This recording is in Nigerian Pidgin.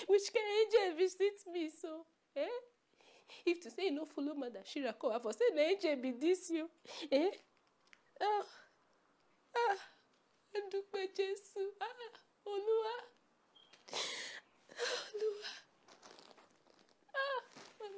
Which kind angel visit me so? Eh? If to say you no follow Mother Shira come, I for say the angel be this you. Eh? Ah, Adúpẹ́ Jésù. Olúwa.